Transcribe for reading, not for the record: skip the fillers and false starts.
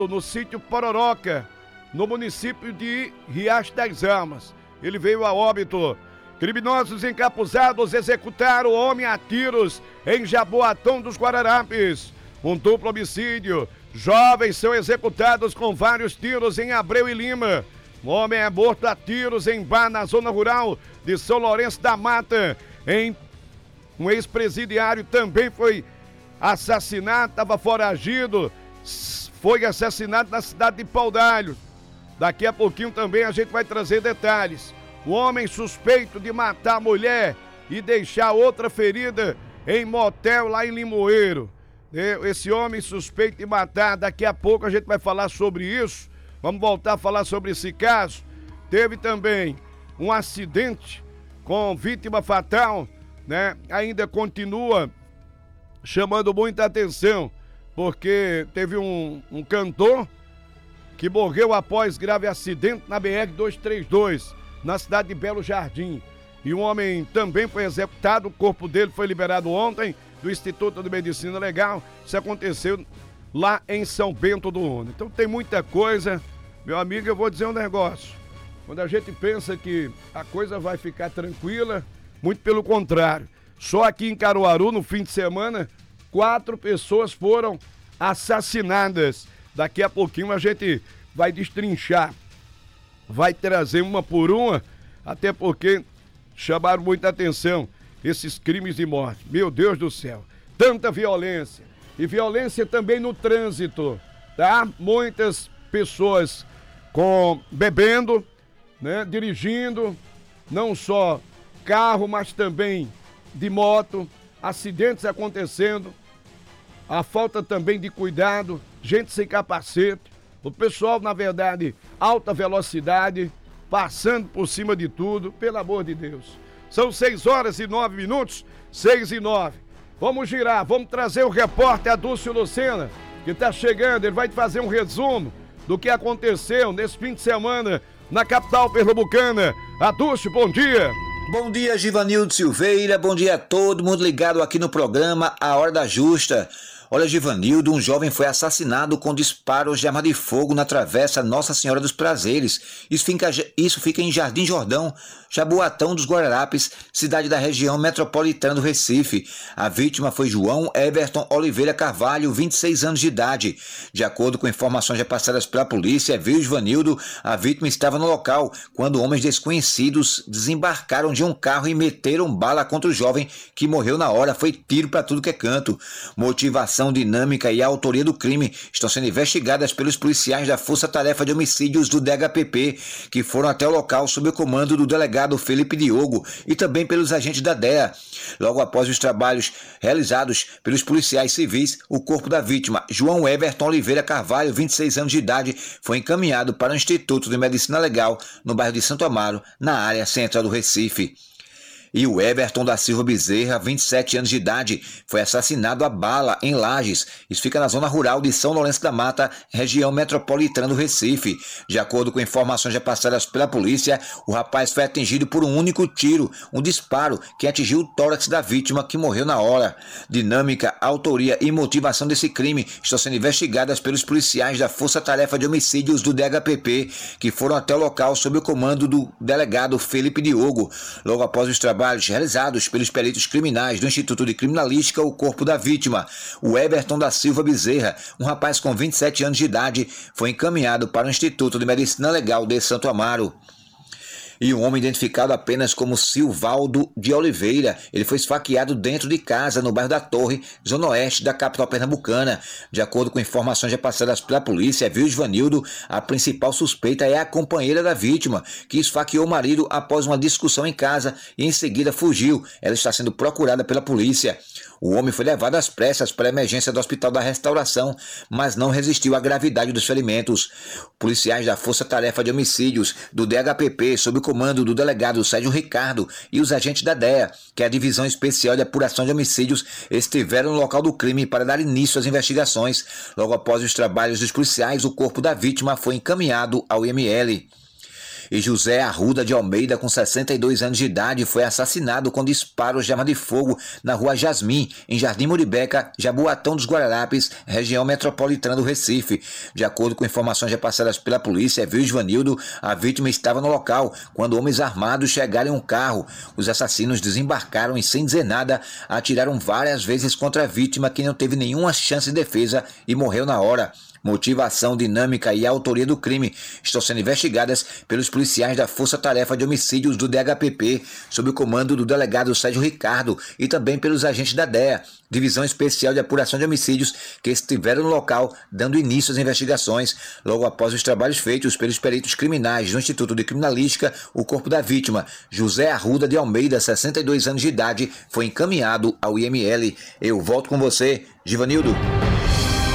no sítio Pororoca, no município de Riacho das Almas. Ele veio a óbito. Criminosos encapuzados executaram o homem a tiros em Jaboatão dos Guararapes. Um duplo homicídio. Jovens são executados com vários tiros em Abreu e Lima. Um homem é morto a tiros em bar na zona rural de São Lourenço da Mata. Um ex-presidiário também foi assassinado, estava foragido, foi assassinado na cidade de Paudalho. Daqui a pouquinho também a gente vai trazer detalhes. O homem suspeito de matar a mulher e deixar outra ferida em motel lá em Limoeiro. Esse homem suspeito de matar, daqui a pouco a gente vai falar sobre isso. Vamos voltar a falar sobre esse caso. Teve também um acidente com vítima fatal, né? Ainda continua chamando muita atenção, porque teve um cantor que morreu após grave acidente na BR-232, na cidade de Belo Jardim. E um homem também foi executado, o corpo dele foi liberado ontem do Instituto de Medicina Legal. Isso aconteceu lá em São Bento do Una. Então tem muita coisa, meu amigo, eu vou dizer um negócio. Quando a gente pensa que a coisa vai ficar tranquila, muito pelo contrário. Só aqui em Caruaru, no fim de semana, 4 pessoas foram assassinadas. Daqui a pouquinho a gente vai destrinchar, vai trazer uma por uma, até porque chamaram muita atenção esses crimes de morte. Meu Deus do céu, tanta violência. E violência também no trânsito, tá? Muitas pessoas bebendo, né? Dirigindo, não só carro, mas também de moto, acidentes acontecendo, a falta também de cuidado, gente sem capacete, o pessoal, na verdade, alta velocidade, passando por cima de tudo, pelo amor de Deus. São 6h09, 6h09. Vamos girar, vamos trazer o repórter Adúcio Lucena, que está chegando, ele vai fazer um resumo do que aconteceu nesse fim de semana na capital pernambucana. Adúcio, bom dia. Bom dia, Givanildo Silveira, bom dia a todo mundo ligado aqui no programa A Hora da Justa. Olha, Givanildo, um jovem foi assassinado com disparos de arma de fogo na travessa Nossa Senhora dos Prazeres. Isso fica em Jardim Jordão, Jaboatão dos Guararapes, cidade da região metropolitana do Recife. A vítima foi João Everton Oliveira Carvalho, 26 anos de idade. De acordo com informações repassadas pela polícia, viu Givanildo, a vítima estava no local quando homens desconhecidos desembarcaram de um carro e meteram bala contra o jovem, que morreu na hora. Foi tiro para tudo que é canto. Motivação dinâmica e a autoria do crime estão sendo investigadas pelos policiais da Força Tarefa de Homicídios do DHPP, que foram até o local sob o comando do delegado Felipe Diogo e também pelos agentes da DEA. Logo após os trabalhos realizados pelos policiais civis, o corpo da vítima, João Everton Oliveira Carvalho, 26 anos de idade, foi encaminhado para o Instituto de Medicina Legal, no bairro de Santo Amaro, na área central do Recife. E o Everton da Silva Bezerra, 27 anos de idade, foi assassinado a bala em Lages. Isso fica na zona rural de São Lourenço da Mata, região metropolitana do Recife. De acordo com informações repassadas pela polícia, o rapaz foi atingido por um único tiro, um disparo que atingiu o tórax da vítima, que morreu na hora. Dinâmica, autoria e motivação desse crime estão sendo investigadas pelos policiais da Força Tarefa de Homicídios do DHPP, que foram até o local sob o comando do delegado Felipe Diogo. Logo após os trabalhos realizados pelos peritos criminais do Instituto de Criminalística, o corpo da vítima, o Everton da Silva Bezerra, um rapaz com 27 anos de idade, foi encaminhado para o Instituto de Medicina Legal de Santo Amaro. E um homem identificado apenas como Silvaldo de Oliveira, ele foi esfaqueado dentro de casa no bairro da Torre, zona oeste da capital pernambucana. De acordo com informações repassadas pela polícia, viu Givanildo, a principal suspeita é a companheira da vítima, que esfaqueou o marido após uma discussão em casa e em seguida fugiu. Ela está sendo procurada pela polícia. O homem foi levado às pressas para a emergência do Hospital da Restauração, mas não resistiu à gravidade dos ferimentos. Policiais da Força Tarefa de Homicídios do DHPP, sob o comando do delegado Sérgio Ricardo, e os agentes da DEA, que é a Divisão Especial de Apuração de Homicídios, estiveram no local do crime para dar início às investigações. Logo após os trabalhos dos policiais, o corpo da vítima foi encaminhado ao IML. E José Arruda de Almeida, com 62 anos de idade, foi assassinado com disparos de arma de fogo na rua Jasmim, em Jardim Muribeca, Jaboatão dos Guararapes, região metropolitana do Recife. De acordo com informações repassadas pela polícia, viu Givanildo, a vítima estava no local quando homens armados chegaram em um carro. Os assassinos desembarcaram e, sem dizer nada, atiraram várias vezes contra a vítima, que não teve nenhuma chance de defesa e morreu na hora. Motivação, dinâmica e autoria do crime estão sendo investigadas pelos policiais da Força Tarefa de Homicídios do DHPP, sob o comando do delegado Sérgio Ricardo, e também pelos agentes da DEA, Divisão Especial de Apuração de Homicídios, que estiveram no local dando início às investigações. Logo após os trabalhos feitos pelos peritos criminais do Instituto de Criminalística, o corpo da vítima, José Arruda de Almeida, 62 anos de idade, foi encaminhado ao IML. Eu volto com você, Givanildo.